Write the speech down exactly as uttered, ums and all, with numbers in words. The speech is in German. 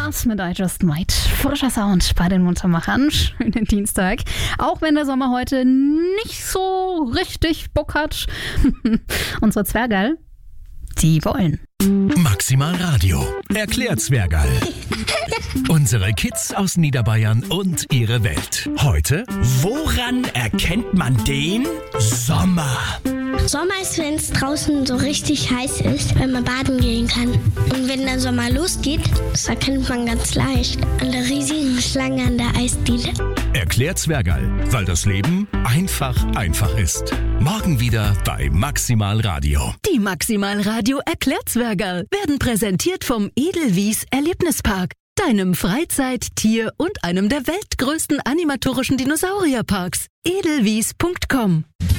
war's mit I Just Might. Frischer Sound bei den Muntermachern. Schönen Dienstag. Auch wenn der Sommer heute nicht so richtig Bock hat. Unsere Zwergerl, die wollen. Maximal Radio. Erklärt Zwergerl. Unsere Kids aus Niederbayern und ihre Welt. Heute: Woran erkennt man den Sommer? Sommer ist, wenn es draußen so richtig heiß ist, wenn man baden gehen kann. Und wenn der Sommer losgeht, das erkennt man ganz leicht an der riesigen Schlange an der Eisdiele. Erklärt Zwergerl, weil das Leben einfach einfach ist. Morgen wieder bei Maximal Radio. Die Maximal Radio Erklärt Zwergerl werden präsentiert vom Edelwies Erlebnispark, deinem Freizeit-, Tier- und einem der weltgrößten animatorischen Dinosaurierparks. edelwies punkt com